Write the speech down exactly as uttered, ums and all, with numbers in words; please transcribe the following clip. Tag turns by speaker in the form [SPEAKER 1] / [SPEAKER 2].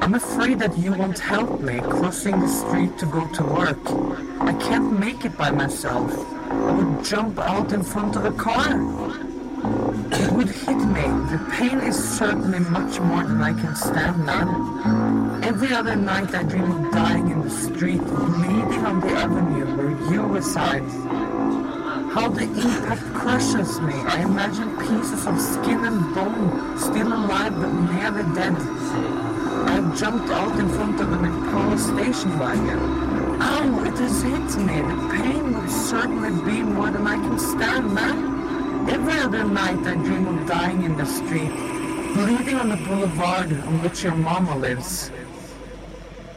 [SPEAKER 1] I'm afraid that you won't help me crossing the street to go to work. I can't make it by myself. I would jump out in front of a car. It would hit me. The pain is certainly much more than I can stand now. Every other night I dream of dying in the street, bleeding on the avenue where you reside. How the impact crushes me. I imagine pieces of skin and bone, still alive but nearly dead. I've jumped out in front of an Impala station wagon. Ow, it has hit me. The pain would certainly be more than I can stand now. Every other night I dream of dying in the street, bleeding on the boulevard on which your mama lives.